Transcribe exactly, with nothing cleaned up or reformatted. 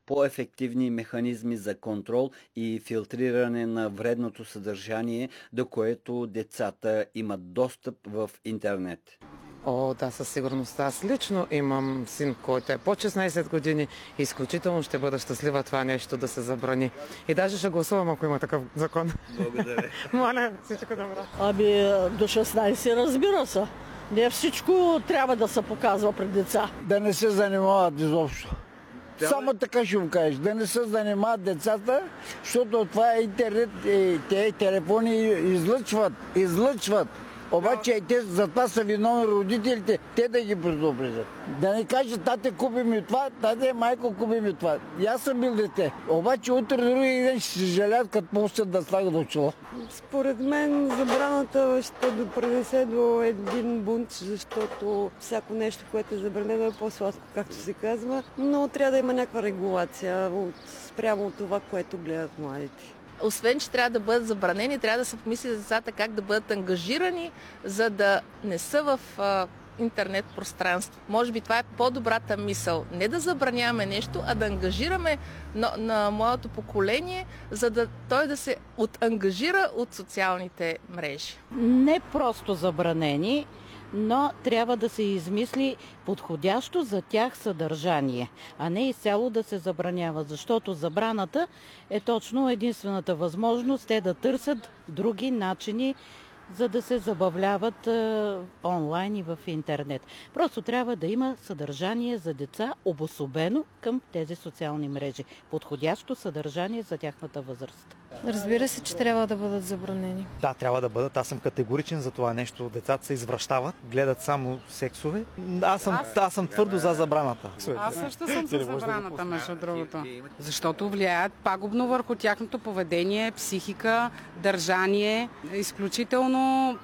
по-ефективни механизми за контрол и филтриране на вредното съдържание, до което децата имат достъп в интернет. О, да, със сигурност. Аз лично имам син, който е под шестнайсет години. Изключително ще бъда щастлива това нещо да се забрани. И даже ще гласувам, ако има такъв закон. Благодаря. Моля, всичко добро. Ами до шестнайсет, разбира се. Не всичко трябва да се показва пред деца. Да не се занимават изобщо. Само така ще му кажеш. Да не се занимават децата, защото това е интернет, и те телефони излъчват, излъчват. Обаче те за това са виновни родителите, те да ги предупредят. Да не кажат, тате купи ми това, тате майко купи ми това. И аз съм бил дете. Обаче утре други ден ще се жалят, като пуснат да слагат очила. Според мен забраната ще допринесе до един бунт, защото всяко нещо, което е забранено, е по-сладко, както се казва. Но трябва да има някаква регулация от, спрямо от това, което гледат младите. Освен, че трябва да бъдат забранени, трябва да се помисли за децата как да бъдат ангажирани, за да не са в а, интернет пространство. Може би това е по-добрата мисъл. Не да забраняваме нещо, а да ангажираме на, на младото поколение, за да той да се отангажира от социалните мрежи. Не просто забранени, но трябва да се измисли подходящо за тях съдържание, а не изцяло да се забранява, защото забраната е точно единствената възможност те да търсят други начини, за да се забавляват е, онлайн и в интернет. Просто трябва да има съдържание за деца, обособено към тези социални мрежи. Подходящо съдържание за тяхната възраст. Разбира се, че трябва да бъдат забранени. Да, трябва да бъдат. Аз съм категоричен за това нещо. Децата се извращават, гледат само сексове. Аз съм, аз... Аз съм твърдо за забраната. Аз също съм за забраната, между другото. Защото влияят пагубно върху тяхното поведение, психика, държание. Изключително